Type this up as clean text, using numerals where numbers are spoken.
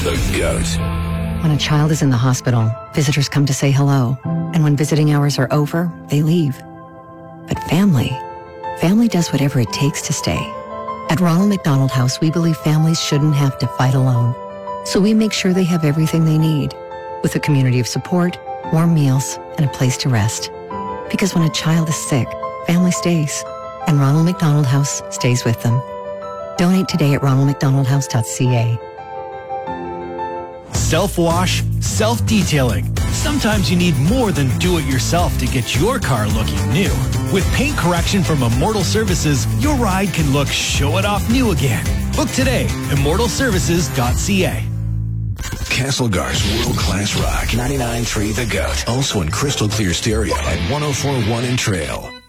The GOAT. When a child is in the hospital, visitors come to say hello. And when visiting hours are over, they leave. But family does whatever it takes to stay. At Ronald McDonald House, we believe families shouldn't have to fight alone. So we make sure they have everything they need, with a community of support, warm meals, and a place to rest. Because when a child is sick, family stays. And Ronald McDonald House stays with them. Donate today at ronaldmcdonaldhouse.ca. Self-wash, self-detailing. Sometimes you need more than do-it-yourself to get your car looking new. With paint correction from Immortal Services, your ride can look show-it-off new again. Book today, immortalservices.ca. Castlegar's world-class rock. 99.3 The GOAT. Also in crystal clear stereo at 104.1 in Trail.